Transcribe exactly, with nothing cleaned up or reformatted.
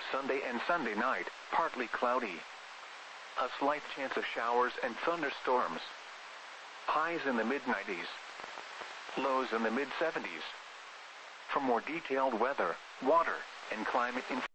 Sunday and Sunday night, partly cloudy. A slight chance of showers and thunderstorms. Highs in the mid nineties. Lows in the mid seventies. For more detailed weather, water, and climate information,